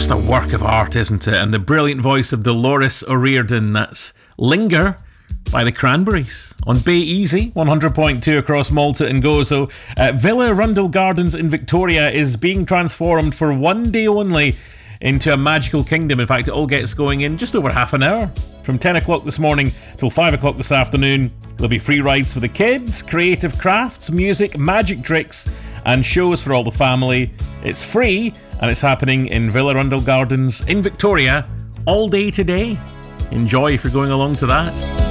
just a work of art, isn't it? And the brilliant voice of Dolores O'Riordan. That's Linger by the Cranberries on Bay Easy, 100.2 across Malta and Gozo. Villa Rundle Gardens in Victoria is being transformed for one day only into a magical kingdom. In fact, it all gets going in just over half an hour. From 10 o'clock this morning till 5 o'clock this afternoon, there'll be free rides for the kids, creative crafts, music, magic tricks, and shows for all the family. It's free, and it's happening in Villa Rundle Gardens in Victoria all day today. Enjoy if you're going along to that.